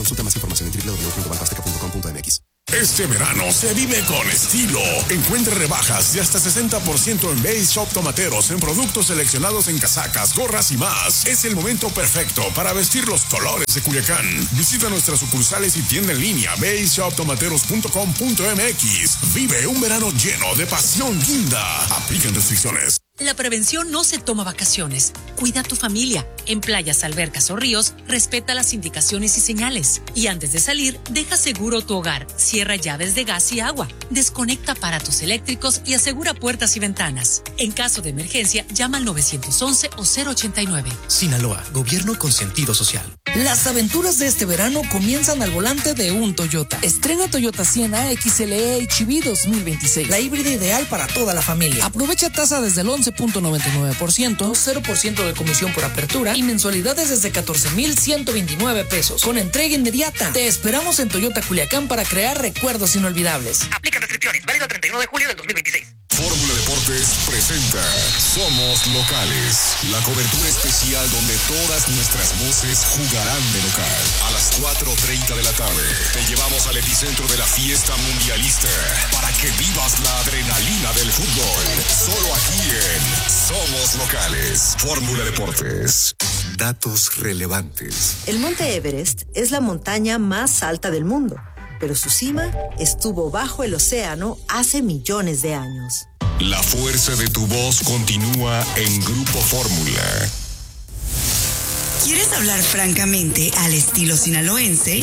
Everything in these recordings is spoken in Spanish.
Consulta más información en www.bancoazteca.com.mx. Este verano se vive con estilo. Encuentre rebajas de hasta 60% en Base Shop Tomateros en productos seleccionados en casacas, gorras y más. Es el momento perfecto para vestir los colores de Culiacán. Visita nuestras sucursales y tienda en línea baseshoptomateros.com.mx. Vive un verano lleno de pasión guinda. Aplican restricciones. La prevención no se toma vacaciones. Cuida a tu familia. En playas, albercas o ríos, respeta las indicaciones y señales. Y antes de salir, deja seguro tu hogar. Cierra llaves de gas y agua. Desconecta aparatos eléctricos y asegura puertas y ventanas. En caso de emergencia, llama al 911 o 089. Sinaloa, gobierno con sentido social. Las aventuras de este verano comienzan al volante de un Toyota. Estrena Toyota Sienna XLE HEV 2026. La híbrida ideal para toda la familia. Aprovecha tasa desde el 11.99%, 0% de comisión por apertura y mensualidades desde 14,129 pesos. Con entrega inmediata. Te esperamos en Toyota Culiacán para crear recuerdos inolvidables. Aplican restricciones. Válido el 31 de julio del 2026. Fórmula Deportes presenta Somos Locales, la cobertura especial donde todas nuestras voces jugarán de local. A las 4:30 de la tarde te llevamos al epicentro de la fiesta mundialista para que vivas la adrenalina del fútbol. Solo aquí en Somos Locales. Fórmula Deportes. Datos relevantes. El Monte Everest es la montaña más alta del mundo, pero su cima estuvo bajo el océano hace millones de años. La fuerza de tu voz continúa en Grupo Fórmula. ¿Quieres hablar francamente al estilo sinaloense?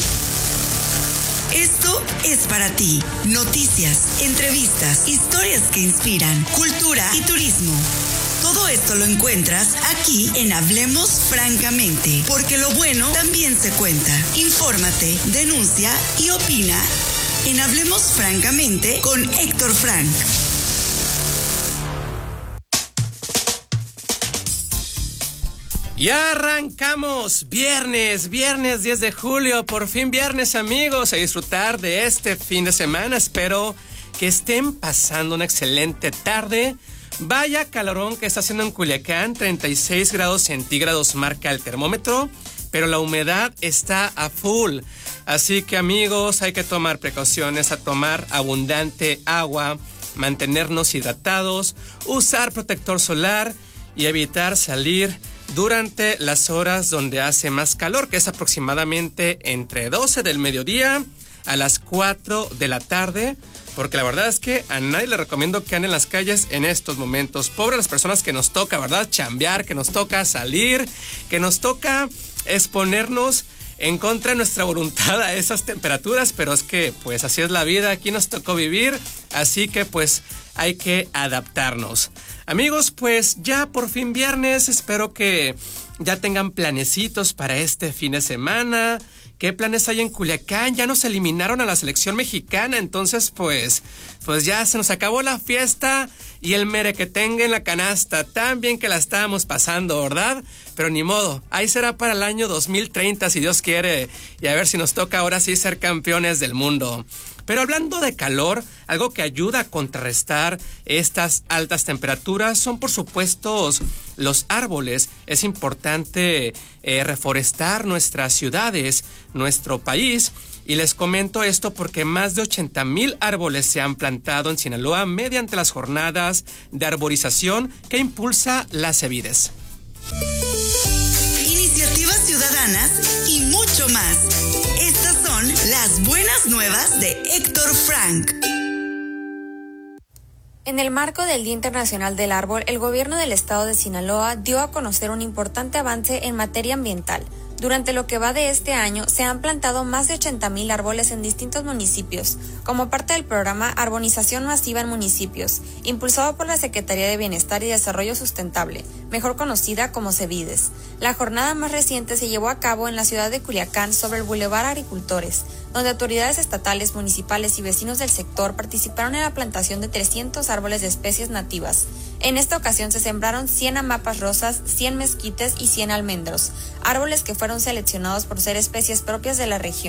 Esto es para ti. Noticias, entrevistas, historias que inspiran, cultura y turismo. Todo esto lo encuentras aquí en Hablemos Francamente, porque lo bueno también se cuenta. Infórmate, denuncia y opina en Hablemos Francamente con Héctor Frank. Ya arrancamos, viernes 10 de julio, por fin viernes amigos, a disfrutar de este fin de semana. Espero que estén pasando una excelente tarde. Vaya calorón que está haciendo en Culiacán, 36 grados centígrados marca el termómetro, pero la humedad está a full. Así que amigos, hay que tomar precauciones, a tomar abundante agua, mantenernos hidratados, usar protector solar y evitar salir durante las horas donde hace más calor, que es aproximadamente entre 12 del mediodía a las 4 de la tarde, porque la verdad es que a nadie le recomiendo que anden en las calles en estos momentos. Pobres las personas que nos toca, ¿verdad? Chambear, que nos toca salir, que nos toca exponernos en contra de nuestra voluntad a esas temperaturas, pero es que pues así es la vida, aquí nos tocó vivir, así que pues hay que adaptarnos. Amigos, pues ya por fin viernes, espero que ya tengan planecitos para este fin de semana. ¿Qué planes hay en Culiacán? Ya nos eliminaron a la selección mexicana, entonces pues ya se nos acabó la fiesta y el merequetengue en la canasta. Tan bien que la estábamos pasando, ¿verdad? Pero ni modo, ahí será para el año 2030 si Dios quiere, y a ver si nos toca ahora sí ser campeones del mundo. Pero hablando de calor, algo que ayuda a contrarrestar estas altas temperaturas son por supuesto los árboles. Es importante reforestar nuestras ciudades, nuestro país. Y les comento esto porque más de 80,000 árboles se han plantado en Sinaloa mediante las jornadas de arborización que impulsa la CEVIDES. Iniciativas ciudadanas y mucho más. Estas son las buenas nuevas de Héctor Frank. En el marco del Día Internacional del Árbol, el gobierno del estado de Sinaloa dio a conocer un importante avance en materia ambiental. Durante lo que va de este año, se han plantado más de 80,000 árboles en distintos municipios, como parte del programa Arborización Masiva en Municipios, impulsado por la Secretaría de Bienestar y Desarrollo Sustentable, mejor conocida como CEVIDES. La jornada más reciente se llevó a cabo en la ciudad de Culiacán sobre el Boulevard Agricultores, donde autoridades estatales, municipales y vecinos del sector participaron en la plantación de 300 árboles de especies nativas. En esta ocasión se sembraron 100 amapas rosas, 100 mezquites y 100 almendros, árboles que fueron seleccionados por ser especies propias de la región.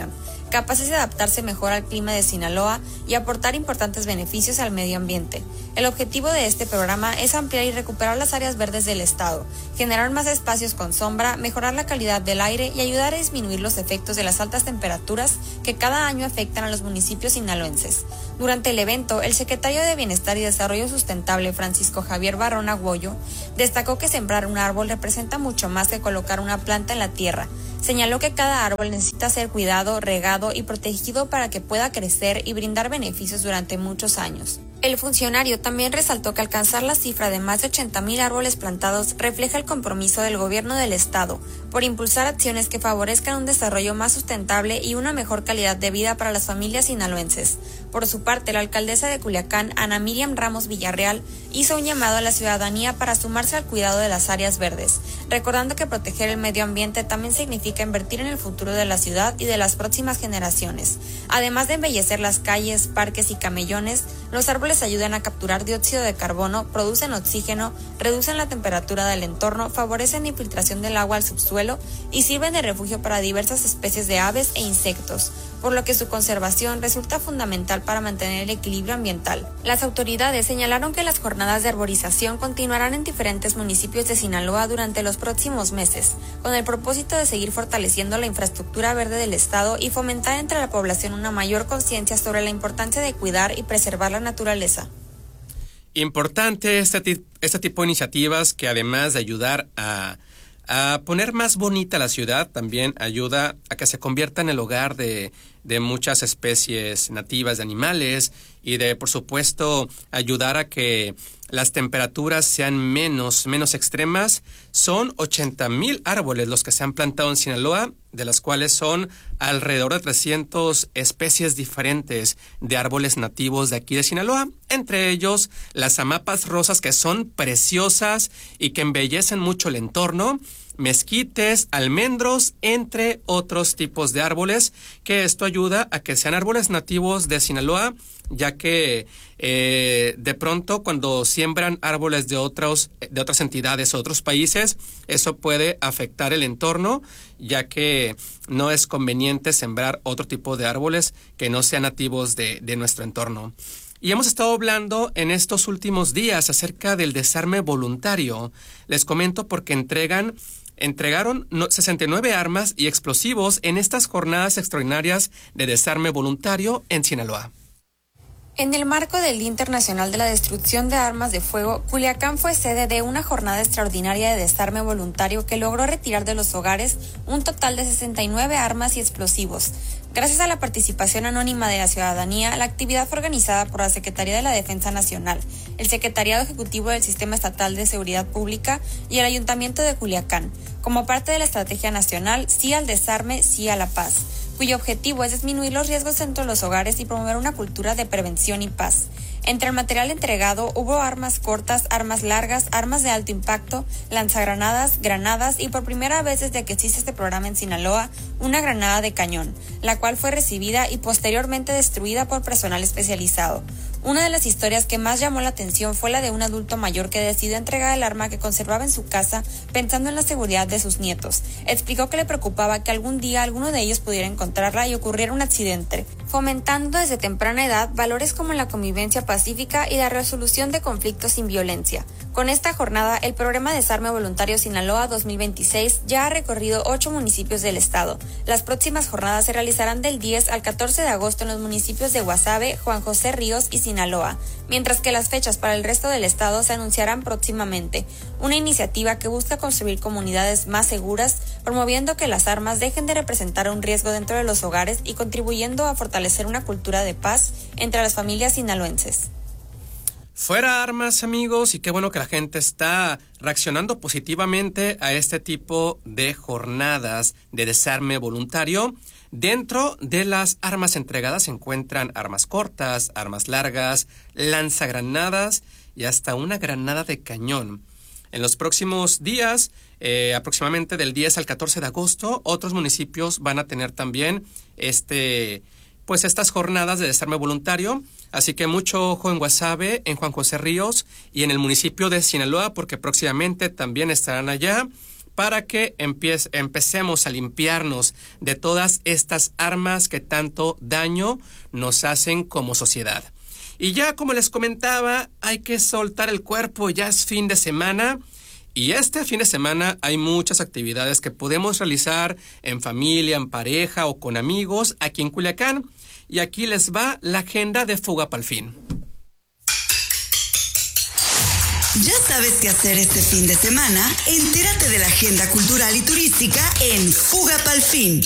capaces de adaptarse mejor al clima de Sinaloa y aportar importantes beneficios al medio ambiente. El objetivo de este programa es ampliar y recuperar las áreas verdes del estado, generar más espacios con sombra, mejorar la calidad del aire y ayudar a disminuir los efectos de las altas temperaturas que cada año afectan a los municipios sinaloenses. Durante el evento, el secretario de Bienestar y Desarrollo Sustentable, Francisco Javier Barrón Agüoyo, destacó que sembrar un árbol representa mucho más que colocar una planta en la tierra. Señaló que cada árbol necesita ser cuidado, regado y protegido para que pueda crecer y brindar beneficios durante muchos años. El funcionario también resaltó que alcanzar la cifra de más de 80,000 árboles plantados refleja el compromiso del gobierno del estado por impulsar acciones que favorezcan un desarrollo más sustentable y una mejor calidad de vida para las familias sinaloenses. Por su parte, la alcaldesa de Culiacán, Ana Miriam Ramos Villarreal, hizo un llamado a la ciudadanía para sumarse al cuidado de las áreas verdes, recordando que proteger el medio ambiente también significa invertir en el futuro de la ciudad y de las próximas generaciones. Además de embellecer las calles, parques y camellones, los árboles ayudan a capturar dióxido de carbono, producen oxígeno, reducen la temperatura del entorno, favorecen la infiltración del agua al subsuelo y sirven de refugio para diversas especies de aves e insectos, por lo que su conservación resulta fundamental para mantener el equilibrio ambiental. Las autoridades señalaron que las jornadas de arborización continuarán en diferentes municipios de Sinaloa durante los próximos meses, con el propósito de seguir fortaleciendo la infraestructura verde del estado y fomentar entre la población una mayor conciencia sobre la importancia de cuidar y preservar la naturaleza. Importante este tipo de iniciativas que además de ayudar a poner más bonita la ciudad, también ayuda a que se convierta en el hogar de muchas especies nativas de animales y de, por supuesto, ayudar a que las temperaturas sean menos extremas. Son 80,000 árboles los que se han plantado en Sinaloa, de las cuales son alrededor de 300 especies diferentes de árboles nativos de aquí de Sinaloa, entre ellos las amapas rosas, que son preciosas y que embellecen mucho el entorno, mezquites, almendros, entre otros tipos de árboles, que esto ayuda a que sean árboles nativos de Sinaloa, ya que de pronto cuando siembran árboles de otras entidades o otros países, eso puede afectar el entorno, ya que no es conveniente sembrar otro tipo de árboles que no sean nativos de nuestro entorno. Y hemos estado hablando en estos últimos días acerca del desarme voluntario. Les comento porque entregaron 69 armas y explosivos en estas jornadas extraordinarias de desarme voluntario en Sinaloa. En el marco del Día Internacional de la Destrucción de Armas de Fuego, Culiacán fue sede de una jornada extraordinaria de desarme voluntario que logró retirar de los hogares un total de 69 armas y explosivos. Gracias a la participación anónima de la ciudadanía, la actividad fue organizada por la Secretaría de la Defensa Nacional, el Secretariado Ejecutivo del Sistema Estatal de Seguridad Pública y el Ayuntamiento de Culiacán, como parte de la Estrategia Nacional Sí al Desarme, Sí a la Paz, cuyo objetivo es disminuir los riesgos dentro de los hogares y promover una cultura de prevención y paz. Entre el material entregado hubo armas cortas, armas largas, armas de alto impacto, lanzagranadas, granadas y por primera vez desde que existe este programa en Sinaloa, una granada de cañón, la cual fue recibida y posteriormente destruida por personal especializado. Una de las historias que más llamó la atención fue la de un adulto mayor que decidió entregar el arma que conservaba en su casa pensando en la seguridad de sus nietos. Explicó que le preocupaba que algún día alguno de ellos pudiera encontrarla y ocurriera un accidente, fomentando desde temprana edad valores como la convivencia pacífica y la resolución de conflictos sin violencia. Con esta jornada, el programa Desarme Voluntario Sinaloa 2026 ya ha recorrido 8 municipios del estado. Las próximas jornadas se realizarán del 10 al 14 de agosto en los municipios de Guasave, Juan José Ríos y Sinaloa, mientras que las fechas para el resto del estado se anunciarán próximamente. Una iniciativa que busca construir comunidades más seguras, promoviendo que las armas dejen de representar un riesgo dentro de los hogares y contribuyendo a fortalecer una cultura de paz entre las familias sinaloenses. Fuera armas, amigos, y qué bueno que la gente está reaccionando positivamente a este tipo de jornadas de desarme voluntario. Dentro de las armas entregadas se encuentran armas cortas, armas largas, lanzagranadas y hasta una granada de cañón. En los próximos días, aproximadamente del 10 al 14 de agosto, otros municipios van a tener también estas jornadas de desarme voluntario. Así que mucho ojo en Guasave, en Juan José Ríos y en el municipio de Sinaloa, porque próximamente también estarán allá para que empecemos a limpiarnos de todas estas armas que tanto daño nos hacen como sociedad. Y ya como les comentaba, hay que soltar el cuerpo, ya es fin de semana. Y este fin de semana hay muchas actividades que podemos realizar en familia, en pareja o con amigos aquí en Culiacán. Y aquí les va la agenda de Fuga Pa'l Fin. ¿Ya sabes qué hacer este fin de semana? Entérate de la agenda cultural y turística en Fuga Pa'l Fin.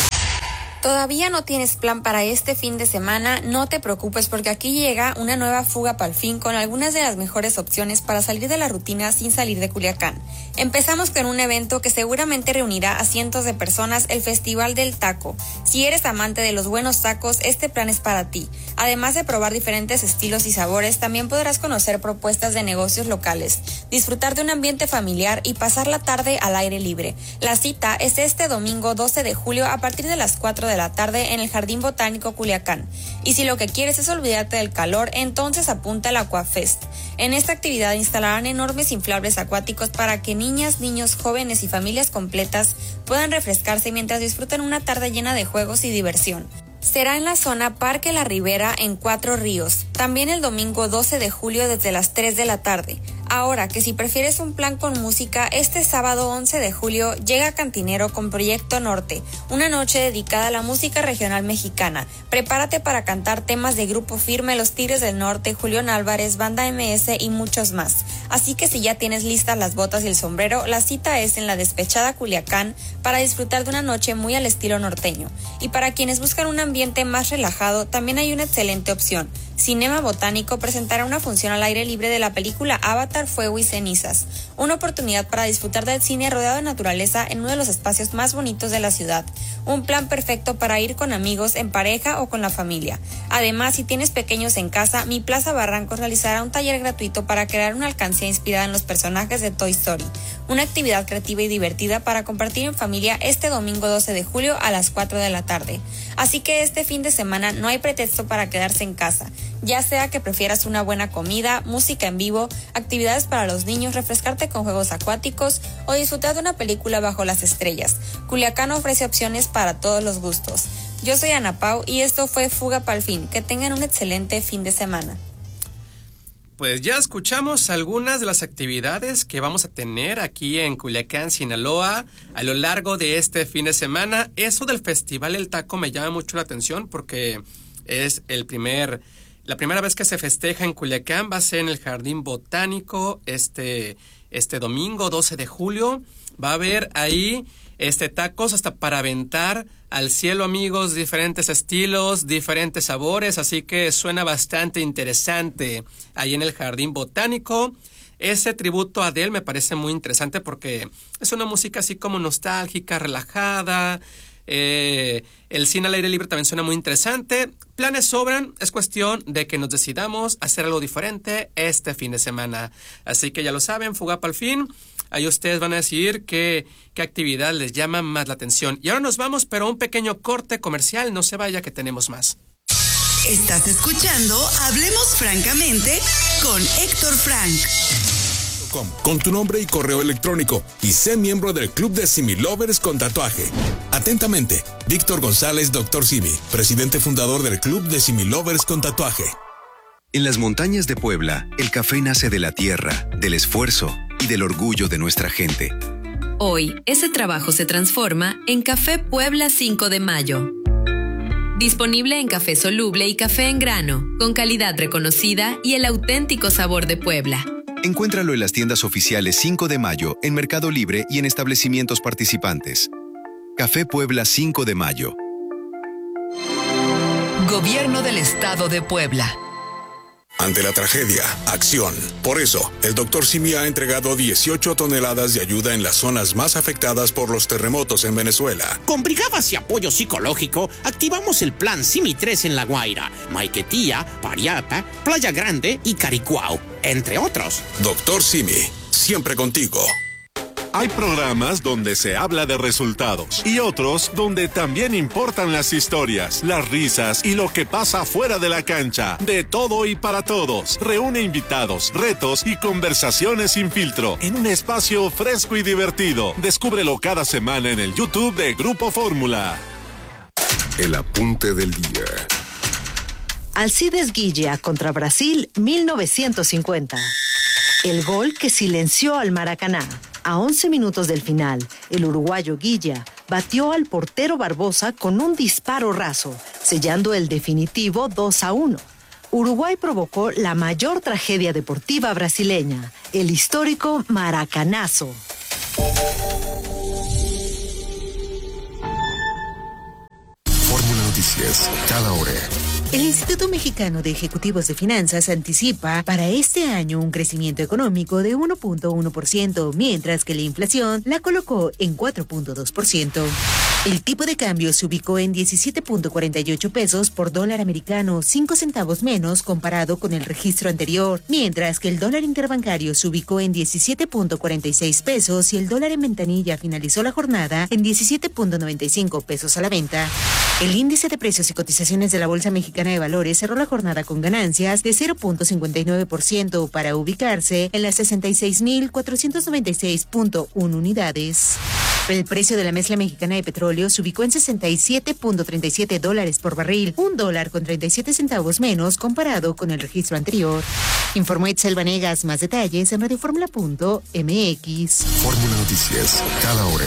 ¿Todavía no tienes plan para este fin de semana? No te preocupes porque aquí llega una nueva Fuga Pa'l Fin con algunas de las mejores opciones para salir de la rutina sin salir de Culiacán. Empezamos con un evento que seguramente reunirá a cientos de personas, el Festival del Taco. Si eres amante de los buenos tacos, este plan es para ti. Además de probar diferentes estilos y sabores, también podrás conocer propuestas de negocios locales, disfrutar de un ambiente familiar y pasar la tarde al aire libre. La cita es este domingo 12 de julio a partir de las 4 de la tarde en el Jardín Botánico Culiacán. Y si lo que quieres es olvidarte del calor, entonces apunta al Aquafest. En esta actividad instalarán enormes inflables acuáticos para que niñas, niños, jóvenes y familias completas puedan refrescarse mientras disfrutan una tarde llena de juegos y diversión. Será en la zona Parque La Ribera en Cuatro Ríos, también el domingo 12 de julio desde las 3 de la tarde. Ahora que si prefieres un plan con música, este sábado 11 de julio llega Cantinero con Proyecto Norte, una noche dedicada a la música regional mexicana. Prepárate para cantar temas de Grupo Firme, Los Tigres del Norte, Julián Álvarez, Banda MS y muchos más. Así que si ya tienes listas las botas y el sombrero, la cita es en la Despechada Culiacán para disfrutar de una noche muy al estilo norteño. Y para quienes buscan un ambiente más relajado, también hay una excelente opción. Cinema Botánico presentará una función al aire libre de la película Avatar, Fuego y Cenizas, una oportunidad para disfrutar del cine rodeado de naturaleza en uno de los espacios más bonitos de la ciudad. Un plan perfecto para ir con amigos, en pareja o con la familia. Además, si tienes pequeños en casa, Mi Plaza Barrancos realizará un taller gratuito para crear una alcancía inspirada en los personajes de Toy Story, una actividad creativa y divertida para compartir en familia este domingo 12 de julio a las 4 de la tarde. Así que este fin de semana no hay pretexto para quedarse en casa. Ya sea que prefieras una buena comida, música en vivo, actividades para los niños, refrescarte con juegos acuáticos o disfrutar de una película bajo las estrellas, Culiacán ofrece opciones para todos los gustos. Yo soy Ana Pau y esto fue Fuga Pa'l Fin. Que tengan un excelente fin de semana. Pues ya escuchamos algunas de las actividades que vamos a tener aquí en Culiacán, Sinaloa, a lo largo de este fin de semana. Eso del Festival del Taco me llama mucho la atención porque es la primera vez que se festeja en Culiacán. Va a ser en el Jardín Botánico este domingo 12 de julio. Va a haber ahí tacos hasta para aventar al cielo, amigos, diferentes estilos, diferentes sabores, así que suena bastante interesante ahí en el Jardín Botánico. Ese tributo a Adele me parece muy interesante porque es una música así como nostálgica, relajada. El cine al aire libre también suena muy interesante. Planes sobran, es cuestión de que nos decidamos a hacer algo diferente este fin de semana. Así que ya lo saben, Fuga Pa'l Fin. Ahí ustedes van a decidir qué actividad les llama más la atención. Y ahora nos vamos, pero a un pequeño corte comercial. No se vaya, que tenemos más. Estás escuchando Hablemos Francamente con Héctor Frank. Con tu nombre y correo electrónico y sé miembro del Club de Similovers con tatuaje. Atentamente, Víctor González, Dr. Simi, presidente fundador del Club de Similovers con tatuaje. En las montañas de Puebla, el café nace de la tierra, del esfuerzo y del orgullo de nuestra gente. Hoy, ese trabajo se transforma en Café Puebla 5 de Mayo. Disponible en café soluble y café en grano, con calidad reconocida y el auténtico sabor de Puebla. Encuéntralo en las tiendas oficiales 5 de Mayo, en Mercado Libre y en establecimientos participantes. Café Puebla 5 de Mayo. Gobierno del Estado de Puebla. Ante la tragedia, acción. Por eso, el Dr. Simi ha entregado 18 toneladas de ayuda en las zonas más afectadas por los terremotos en Venezuela. Con brigadas y apoyo psicológico, activamos el Plan Simi 3 en La Guaira, Maiquetía, Pariapa, Playa Grande y Caricuao, entre otros. Dr. Simi, siempre contigo. Hay programas donde se habla de resultados y otros donde también importan las historias, las risas y lo que pasa fuera de la cancha. De todo y para todos. Reúne invitados, retos y conversaciones sin filtro en un espacio fresco y divertido. Descúbrelo cada semana en el YouTube de Grupo Fórmula. El apunte del día. Alcides Guilla contra Brasil 1950. El gol que silenció al Maracaná. A 11 minutos del final, el uruguayo Guilla batió al portero Barbosa con un disparo raso, sellando el definitivo 2-1. Uruguay provocó la mayor tragedia deportiva brasileña, el histórico Maracanazo. Fórmula Noticias, cada hora. El Instituto Mexicano de Ejecutivos de Finanzas anticipa para este año un crecimiento económico de 1.1%, mientras que la inflación la colocó en 4.2%. El tipo de cambio se ubicó en 17.48 pesos por dólar americano, 5 centavos menos comparado con el registro anterior, mientras que el dólar interbancario se ubicó en 17.46 pesos y el dólar en ventanilla finalizó la jornada en 17.95 pesos a la venta. El índice de precios y cotizaciones de la Bolsa Mexicana de Valores cerró la jornada con ganancias de 0.59% para ubicarse en las 66.496.1 unidades. El precio de la mezcla mexicana de petróleo se ubicó en $67.37 por barril, $1.37 menos comparado con el registro anterior. Informó Itzel Vanegas. Más detalles en radioformula.mx. Fórmula Noticias, cada hora.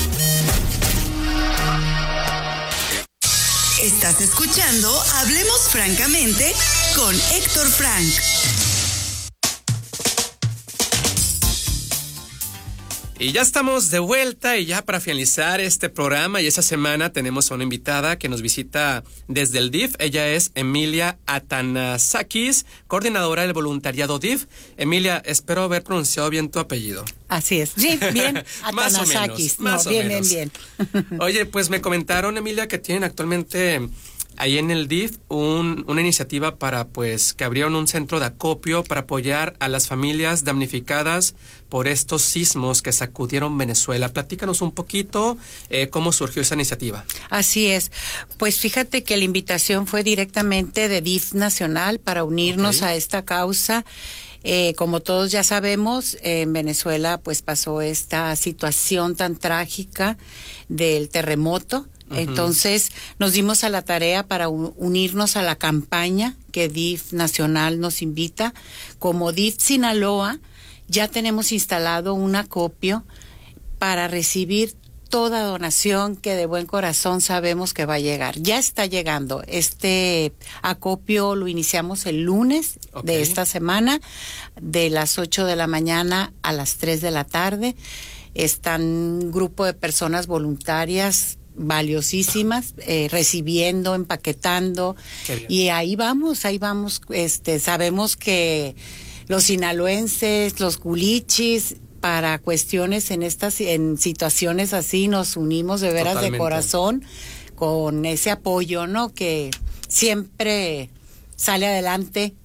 Estás escuchando Hablemos Francamente con Héctor Frank. Y ya estamos de vuelta y ya para finalizar este programa y esta semana tenemos a una invitada que nos visita desde el DIF. Ella es Emilia Atanasakis, coordinadora del voluntariado DIF. Emilia, espero haber pronunciado bien tu apellido. Así es. Sí, bien. Atanasakis. Más o menos. Bien. Oye, pues me comentaron, Emilia, que tienen actualmente ahí en el DIF una iniciativa para, pues, que abrieron un centro de acopio para apoyar a las familias damnificadas por estos sismos que sacudieron Venezuela. Platícanos un poquito cómo surgió esa iniciativa. Así es. Pues fíjate que la invitación fue directamente de DIF Nacional para unirnos a esta causa. Como todos ya sabemos, en Venezuela pues pasó esta situación tan trágica del terremoto. Entonces nos dimos a la tarea para unirnos a la campaña que DIF Nacional nos invita. Como DIF Sinaloa ya tenemos instalado un acopio para recibir toda donación que de buen corazón sabemos que va a llegar. Ya está llegando. Este acopio lo iniciamos el lunes de esta semana, de las 8 de la mañana a las 3 de la tarde. Están un grupo de personas voluntarias valiosísimas, recibiendo, empaquetando, y ahí vamos, sabemos que los sinaloenses, los culichis, para cuestiones en situaciones así, nos unimos de veras de corazón con ese apoyo, ¿no? Que siempre sale adelante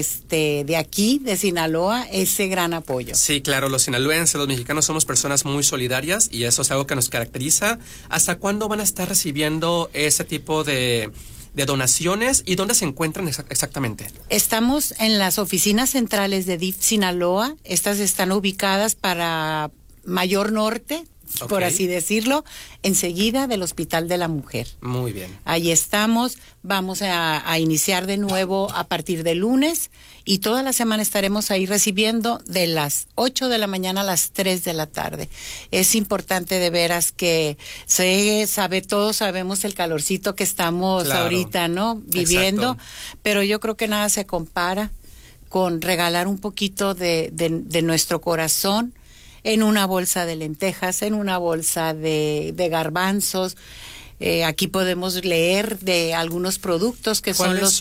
de aquí, de Sinaloa, ese gran apoyo. Sí, claro, los sinaloenses, los mexicanos somos personas muy solidarias y eso es algo que nos caracteriza. ¿Hasta cuándo van a estar recibiendo ese tipo de donaciones y dónde se encuentran exactamente? Estamos en las oficinas centrales de DIF Sinaloa. Estas están ubicadas para Mayor Norte, por así decirlo, enseguida del Hospital de la Mujer. Muy bien. Ahí estamos, vamos a iniciar de nuevo a partir de lunes y toda la semana estaremos ahí recibiendo de las 8 de la mañana a las 3 de la tarde. Es importante de veras que todos sabemos el calorcito que estamos ahorita, ¿no? Viviendo, pero yo creo que nada se compara con regalar un poquito de nuestro corazón en una bolsa de lentejas, en una bolsa de garbanzos. Aquí podemos leer de algunos productos que son los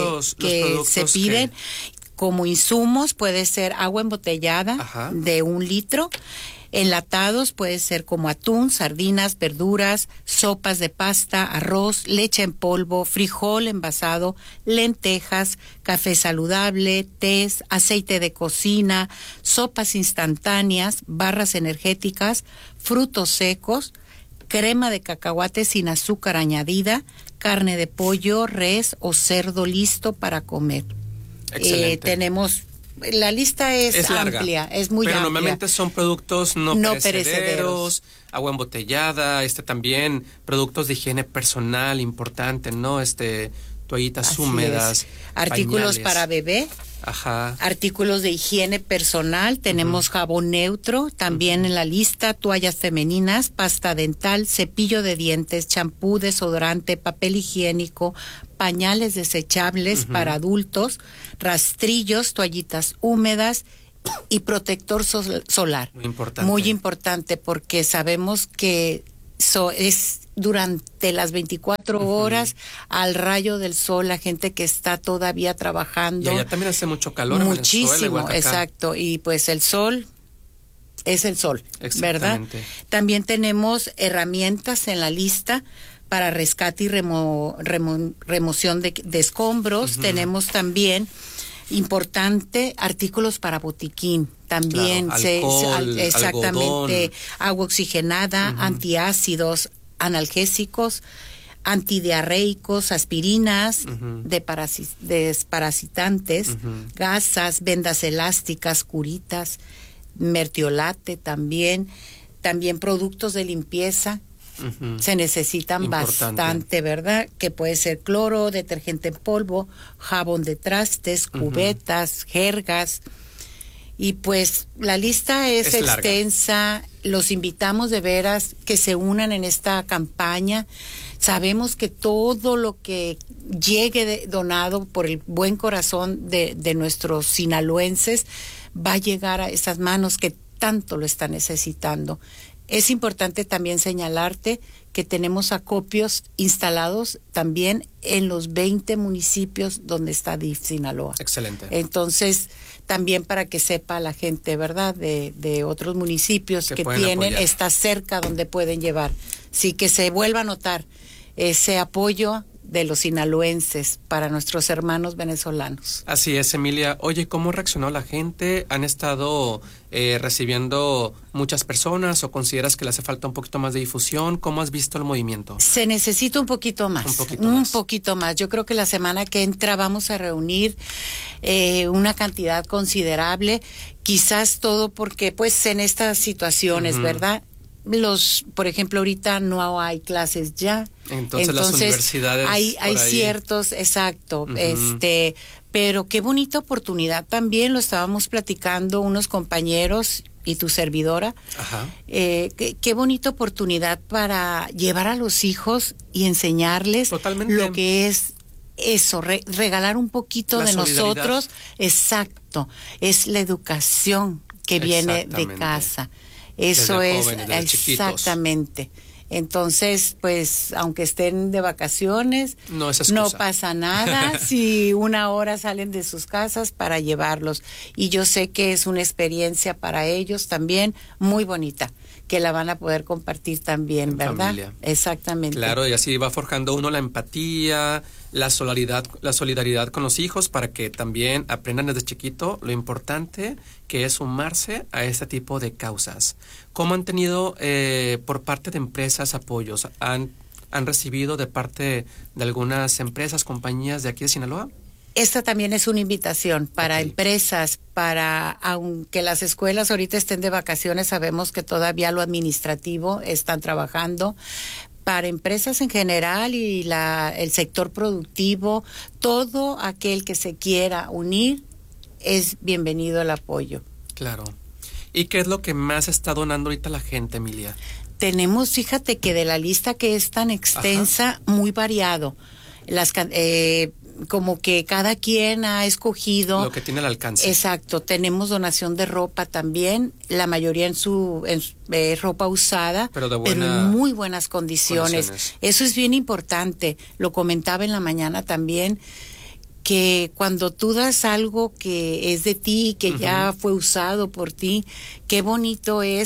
que se piden. Como insumos puede ser agua embotellada de 1 litro, Enlatados puede ser como atún, sardinas, verduras, sopas de pasta, arroz, leche en polvo, frijol envasado, lentejas, café saludable, tés, aceite de cocina, sopas instantáneas, barras energéticas, frutos secos, crema de cacahuate sin azúcar añadida, carne de pollo, res o cerdo listo para comer. Excelente. Tenemos... La lista es amplia, es muy amplia. Pero normalmente son productos no perecederos, agua embotellada, también productos de higiene personal importante, ¿no? Toallitas húmedas, artículos pañales para bebé. Ajá. Artículos de higiene personal, tenemos jabón neutro, también en la lista, toallas femeninas, pasta dental, cepillo de dientes, champú, desodorante, papel higiénico, pañales desechables para adultos, rastrillos, toallitas húmedas y protector solar. Muy importante. Muy importante porque sabemos que es durante las 24 horas al rayo del sol, la gente que está todavía trabajando. Y allá también hace mucho calor. Muchísimo, exacto. Y pues el sol es el sol, ¿verdad? También tenemos herramientas en la lista para rescate y remoción de escombros. Tenemos también, importante, artículos para botiquín. También claro, alcohol, exactamente, algodón. Agua oxigenada, antiácidos, analgésicos, antidiarreicos, aspirinas, desparasitantes, gasas, vendas elásticas, curitas, mertiolate también productos de limpieza. Se necesitan bastante, ¿verdad? Que puede ser cloro, detergente en polvo, jabón de trastes, cubetas, jergas. Y pues la lista es extensa. Larga. Los invitamos de veras que se unan en esta campaña. Sabemos que todo lo que llegue donado por el buen corazón de nuestros sinaloenses va a llegar a esas manos que tanto lo están necesitando. Es importante también señalarte que tenemos acopios instalados también en los 20 municipios donde está DIF Sinaloa. Excelente. Entonces, también para que sepa la gente, ¿verdad?, de otros municipios que tienen, apoyar. Está cerca donde pueden llevar. Sí, que se vuelva a notar ese apoyo de los sinaloenses para nuestros hermanos venezolanos. Así es, Emilia. Oye, ¿cómo reaccionó la gente? ¿Han estado recibiendo muchas personas o consideras que le hace falta un poquito más de difusión? ¿Cómo has visto el movimiento? Se necesita un poquito más. Un poquito más. Yo creo que la semana que entra vamos a reunir una cantidad considerable, quizás todo porque pues en estas situaciones, ¿verdad? Por ejemplo, ahorita no hay clases ya. Entonces las universidades hay ciertos, exacto, pero qué bonita oportunidad también, lo estábamos platicando unos compañeros y tu servidora. Qué bonita oportunidad para llevar a los hijos y enseñarles lo que es eso, regalar un poquito de nosotros. Exacto, es la educación que viene de casa. Eso es exactamente. Entonces, pues, aunque estén de vacaciones, no pasa nada si una hora salen de sus casas para llevarlos. Y yo sé que es una experiencia para ellos también muy bonita, que la van a poder compartir también, ¿verdad? Familia. Exactamente. Claro, y así va forjando uno la empatía, la solidaridad con los hijos para que también aprendan desde chiquito lo importante que es sumarse a este tipo de causas. ¿Cómo han tenido por parte de empresas apoyos? ¿Han recibido de parte de algunas empresas, compañías de aquí de Sinaloa? Esta también es una invitación para empresas, aunque las escuelas ahorita estén de vacaciones, sabemos que todavía lo administrativo están trabajando. Para empresas en general y el sector productivo, todo aquel que se quiera unir es bienvenido el apoyo. Claro. ¿Y qué es lo que más está donando ahorita la gente, Emilia? Tenemos, fíjate que de la lista que es tan extensa, muy variado. Como que cada quien ha escogido lo que tiene al alcance. Exacto, tenemos donación de ropa también, la mayoría en ropa usada, pero en muy buenas condiciones. Eso es bien importante, lo comentaba en la mañana también, que cuando tú das algo que es de ti, que ya fue usado por ti, qué bonito es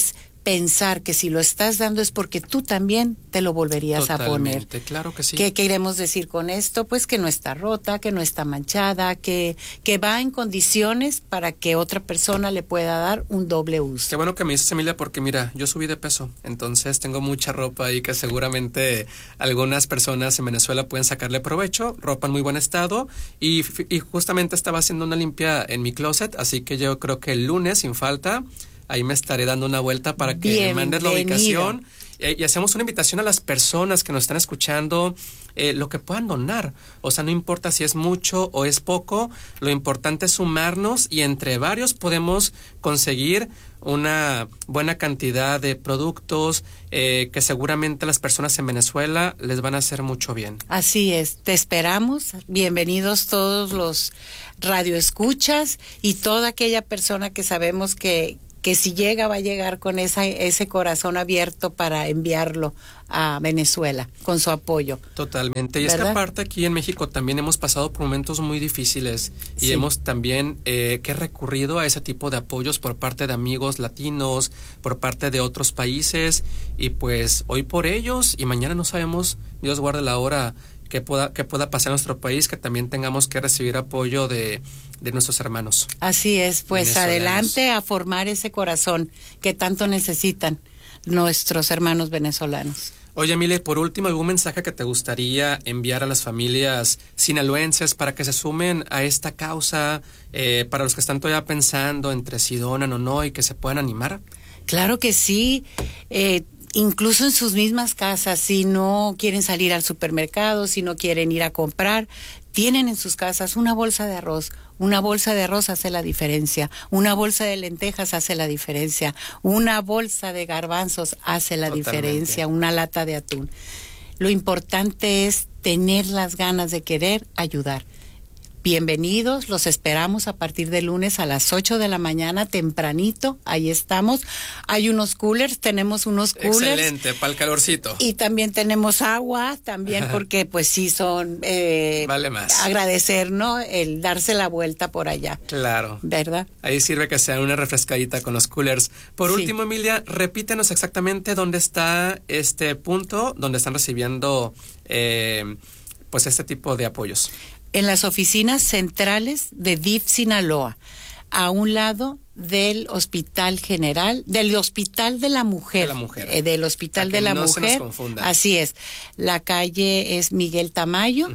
pensar que si lo estás dando es porque tú también te lo volverías a poner. Claro que sí. ¿Qué queremos decir con esto? Pues que no está rota, que no está manchada, que va en condiciones para que otra persona le pueda dar un doble uso. Qué bueno que me dices, Emilia, porque mira, yo subí de peso, entonces tengo mucha ropa ahí que seguramente algunas personas en Venezuela pueden sacarle provecho, ropa en muy buen estado, y justamente estaba haciendo una limpia en mi closet, así que yo creo que el lunes, sin falta, ahí me estaré dando una vuelta para que me mandes la ubicación y hacemos una invitación a las personas que nos están escuchando, lo que puedan donar. O sea, no importa si es mucho o es poco, lo importante es sumarnos y entre varios podemos conseguir una buena cantidad de productos que seguramente a las personas en Venezuela les van a hacer mucho bien. Así es, te esperamos. Bienvenidos todos los radioescuchas y toda aquella persona que sabemos que si llega va a llegar con ese corazón abierto para enviarlo a Venezuela con su apoyo. Totalmente. Y ¿verdad? Es que aparte aquí en México también hemos pasado por momentos muy difíciles y hemos también que recurrido a ese tipo de apoyos por parte de amigos latinos, por parte de otros países y pues hoy por ellos y mañana no sabemos, Dios guarde la hora que pueda pasar en nuestro país, que también tengamos que recibir apoyo de nuestros hermanos. Así es, pues adelante a formar ese corazón que tanto necesitan nuestros hermanos venezolanos. Oye, Emilia, por último, ¿algún mensaje que te gustaría enviar a las familias sinaloenses para que se sumen a esta causa, para los que están todavía pensando entre si donan o no y que se puedan animar? Claro que sí. Incluso en sus mismas casas, si no quieren salir al supermercado, si no quieren ir a comprar, tienen en sus casas una bolsa de arroz. Una bolsa de arroz hace la diferencia, una bolsa de lentejas hace la diferencia, una bolsa de garbanzos hace la diferencia, una lata de atún. Lo importante es tener las ganas de querer ayudar. Bienvenidos, los esperamos a partir de lunes a las 8 de la mañana, tempranito, ahí estamos. Hay unos coolers, tenemos unos coolers. Excelente, para el calorcito. Y también tenemos agua, también porque pues sí son... vale más. Agradecer, ¿no? El darse la vuelta por allá. Claro. ¿Verdad? Ahí sirve que sea una refrescadita con los coolers. Por último, Emilia, repítenos exactamente dónde está este punto, donde están recibiendo pues este tipo de apoyos. En las oficinas centrales de DIF Sinaloa, a un lado del Hospital General, del Hospital de la Mujer. Del Hospital de la Mujer. Se nos confunda. Así es. La calle es Miguel Tamayo.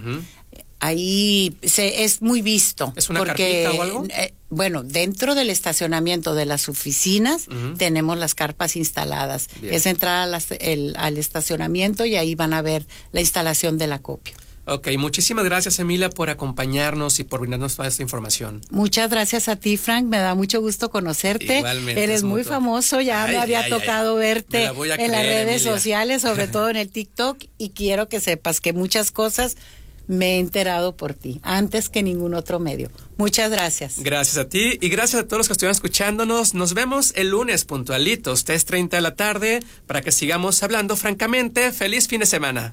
Ahí es muy visto. ¿Es una carpita o algo? Bueno, dentro del estacionamiento de las oficinas tenemos las carpas instaladas. Bien. Es entrar al estacionamiento y ahí van a ver la instalación del acopio. Ok, muchísimas gracias, Emilia, por acompañarnos y por brindarnos toda esta información. Muchas gracias a ti, Frank, me da mucho gusto conocerte. Igualmente. Eres muy famoso, ya me había tocado verte en las redes sociales, sobre todo en el TikTok, y quiero que sepas que muchas cosas me he enterado por ti, antes que ningún otro medio. Muchas gracias. Gracias a ti y gracias a todos los que estuvieron escuchándonos. Nos vemos el lunes puntualitos, 3:30 de la tarde, para que sigamos hablando francamente. Feliz fin de semana.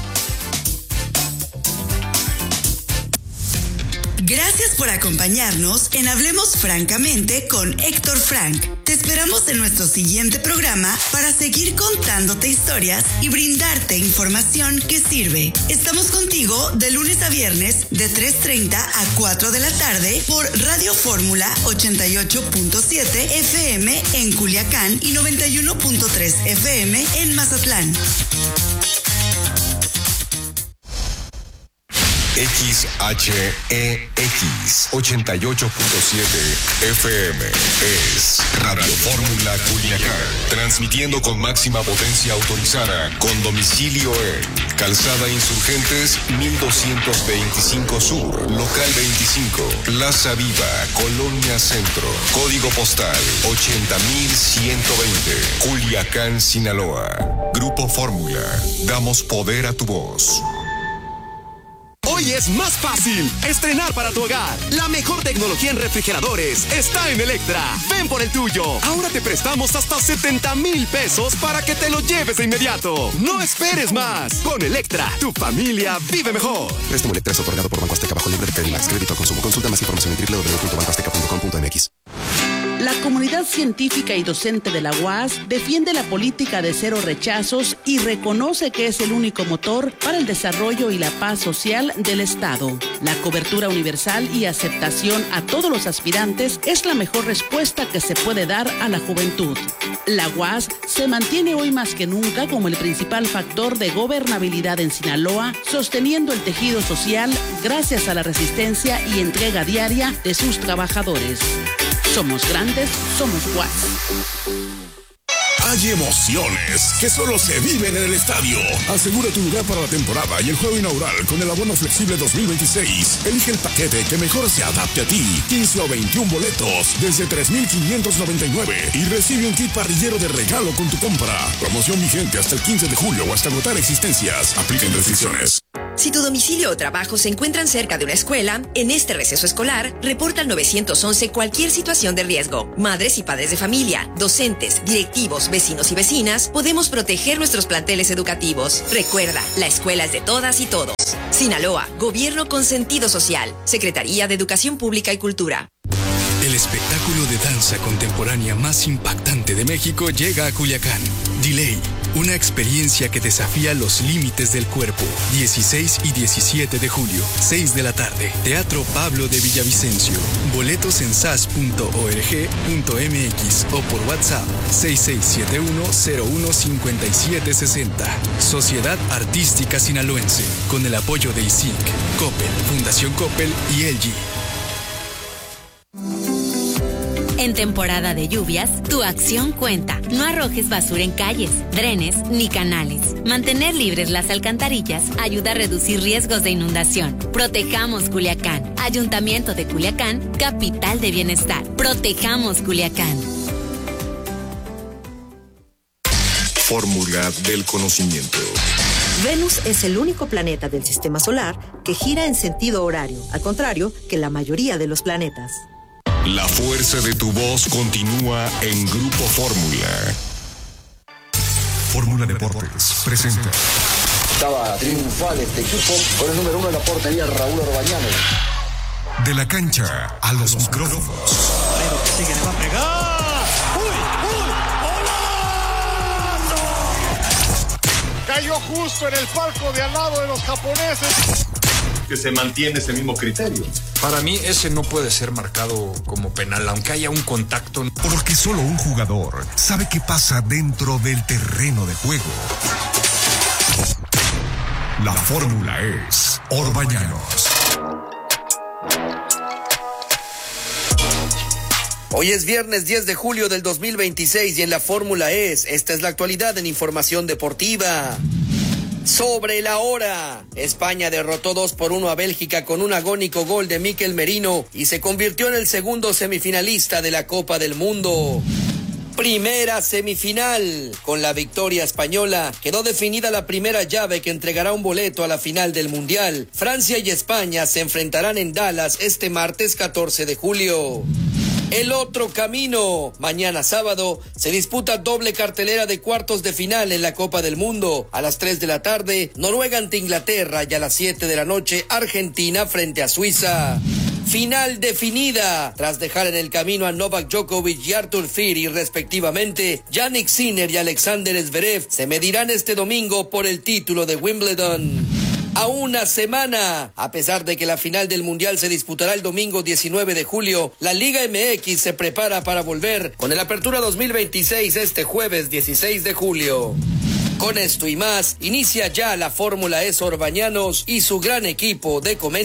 Gracias por acompañarnos en Hablemos Francamente con Héctor Frank. Te esperamos en nuestro siguiente programa para seguir contándote historias y brindarte información que sirve. Estamos contigo de lunes a viernes de 3:30 a 4 de la tarde por Radio Fórmula 88.7 FM en Culiacán y 91.3 FM en Mazatlán. XHEX 88.7 FM es Radio Fórmula Culiacán, transmitiendo con máxima potencia autorizada, con domicilio en Calzada Insurgentes 1225 Sur, Local 25, Plaza Viva, Colonia Centro, Código Postal 80120, Culiacán, Sinaloa. Grupo Fórmula, damos poder a tu voz. Hoy es más fácil estrenar para tu hogar. La mejor tecnología en refrigeradores está en Electra. Ven por el tuyo. Ahora te prestamos hasta 70,000 pesos para que te lo lleves de inmediato. No esperes más. Con Electra, tu familia vive mejor. Préstamo Electra es otorgado por Banco Azteca bajo libre de Credimax. Crédito al consumo. Consulta más información en www.bancoazteca.com.mx. La comunidad científica y docente de la UAS defiende la política de cero rechazos y reconoce que es el único motor para el desarrollo y la paz social del Estado. La cobertura universal y aceptación a todos los aspirantes es la mejor respuesta que se puede dar a la juventud. La UAS se mantiene hoy más que nunca como el principal factor de gobernabilidad en Sinaloa, sosteniendo el tejido social gracias a la resistencia y entrega diaria de sus trabajadores. Somos grandes, somos UAS. Hay emociones que solo se viven en el estadio. Asegura tu lugar para la temporada y el juego inaugural con el abono flexible 2026. Elige el paquete que mejor se adapte a ti. 15 o 21 boletos desde 3,599 y recibe un kit parrillero de regalo con tu compra. Promoción vigente hasta el 15 de julio o hasta agotar existencias. Apliquen restricciones. Si tu domicilio o trabajo se encuentran cerca de una escuela, en este receso escolar, reporta al 911 cualquier situación de riesgo. Madres y padres de familia, docentes, directivos, vecinos y vecinas, podemos proteger nuestros planteles educativos. Recuerda, la escuela es de todas y todos. Sinaloa, Gobierno con sentido social. Secretaría de Educación Pública y Cultura. El espectáculo de danza contemporánea más impactante de México llega a Culiacán. Delay, una experiencia que desafía los límites del cuerpo. 16 y 17 de julio, 6 de la tarde. Teatro Pablo de Villavicencio. Boletos en sas.org.mx o por WhatsApp 6671015760. Sociedad Artística Sinaloense, con el apoyo de ISIC, Coppel, Fundación Coppel y LG. En temporada de lluvias, tu acción cuenta. No arrojes basura en calles, drenes ni canales. Mantener libres las alcantarillas ayuda a reducir riesgos de inundación. Protejamos Culiacán. Ayuntamiento de Culiacán, capital de bienestar. Protejamos Culiacán. Fórmula del conocimiento. Venus es el único planeta del sistema solar que gira en sentido horario, al contrario que la mayoría de los planetas. La fuerza de tu voz continúa en Grupo Fórmula. Fórmula Deportes presenta. Estaba triunfal este equipo con el número 1 en la portería, Raúl Orbañanos. De la cancha a los micrófonos. Pero que sigue, le va a pegar. ¡Uy! Cayó justo en el palco de al lado de los japoneses. Que se mantiene ese mismo criterio. Para mí ese no puede ser marcado como penal, aunque haya un contacto. Porque solo un jugador sabe qué pasa dentro del terreno de juego. La fórmula es Orbañanos. Hoy es viernes 10 de julio del 2026 y en la fórmula esta es la actualidad en información deportiva. Sobre la hora, España derrotó 2-1 a Bélgica con un agónico gol de Mikel Merino y se convirtió en el segundo semifinalista de la Copa del Mundo. Primera semifinal. Con la victoria española, quedó definida la primera llave que entregará un boleto a la final del Mundial. Francia y España se enfrentarán en Dallas este martes 14 de julio. El otro camino. Mañana sábado se disputa doble cartelera de cuartos de final en la Copa del Mundo. A las 3 de la tarde, Noruega ante Inglaterra y a las 7 de la noche, Argentina frente a Suiza. Final definida. Tras dejar en el camino a Novak Djokovic y Arthur Fili respectivamente, Jannik Sinner y Alexander Zverev se medirán este domingo por el título de Wimbledon. A una semana, a pesar de que la final del Mundial se disputará el domingo 19 de julio, la Liga MX se prepara para volver con el Apertura 2026 este jueves 16 de julio. Con esto y más, inicia ya la Fórmula Orbañanos y su gran equipo de comentaristas.